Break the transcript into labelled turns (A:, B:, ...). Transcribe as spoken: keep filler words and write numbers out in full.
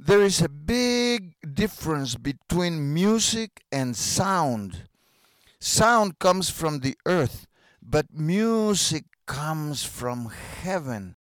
A: There is a big difference between music and sound. Sound comes from the earth, but music comes from heaven.